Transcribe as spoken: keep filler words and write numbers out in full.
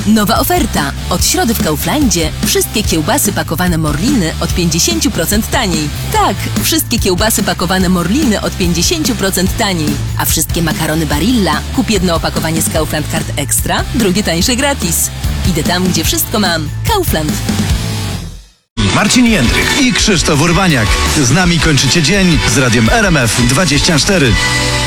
Nowa oferta. Od środy w Kauflandzie wszystkie kiełbasy pakowane Morliny od pięćdziesiąt procent taniej. Tak, wszystkie kiełbasy pakowane Morliny od pięćdziesiąt procent taniej. A wszystkie makarony Barilla kup jedno opakowanie z Kaufland Card Extra, drugie tańsze gratis. Idę tam, gdzie wszystko mam. Kaufland. Marcin Jędrych i Krzysztof Urbaniak. Z nami kończycie dzień z Radiem R M F dwadzieścia cztery.